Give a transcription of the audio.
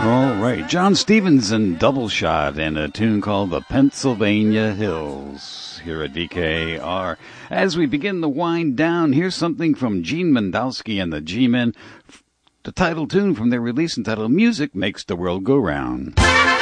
All right, John Stevens and Double Shot and a tune called The Pennsylvania Hills here at VKR. As we begin the wind down, here's something from Gene Mendowski and the G-Men, the title tune from their release entitled Music Makes the World Go Round.